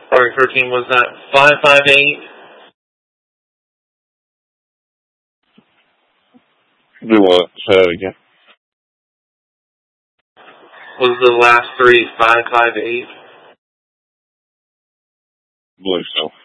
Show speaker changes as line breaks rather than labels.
Sorry, 13, was that 558?
Do what? Say that again.
Was the last three 558?
I believe so.